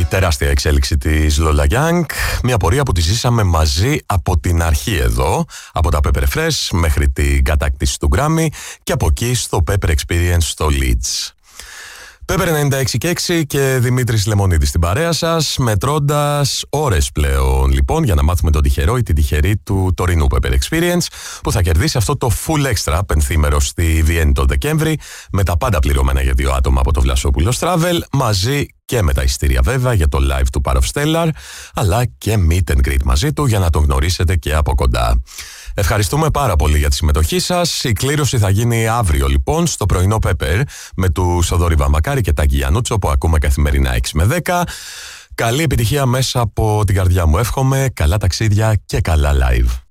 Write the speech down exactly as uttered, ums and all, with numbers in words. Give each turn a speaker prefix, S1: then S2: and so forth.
S1: τεράστια εξέλιξη της Lola Young, μια πορεία που τη ζήσαμε μαζί από την αρχή εδώ, από τα Pepper Fresh μέχρι την κατάκτηση του Grammy και από εκεί στο Pepper Experience στο Leeds. Pepper ενενήντα έξι και έξι και Δημήτρης Λεμονίδης στην παρέα σας, μετρώντας ώρες πλέον λοιπόν για να μάθουμε τον τυχερό ή την τυχερή του τωρινού Pepper Experience που θα κερδίσει αυτό το full extra πενθήμερο στη Βιέννη τον Δεκέμβρη με τα πάντα πληρωμένα για δύο άτομα από το Βλασόπουλος Travel, μαζί και με τα εισιτήρια βέβαια για το live του Part of Stellar, αλλά και meet and greet μαζί του για να τον γνωρίσετε και από κοντά. Ευχαριστούμε πάρα πολύ για τη συμμετοχή σας. Η κλήρωση θα γίνει αύριο λοιπόν στο πρωινό Pepper με του Θοδωρή Βαμβακάρη και Τάκη Γιαννούτσο που ακούμε καθημερινά έξι με δέκα. Καλή επιτυχία μέσα από την καρδιά μου εύχομαι, καλά ταξίδια και καλά live.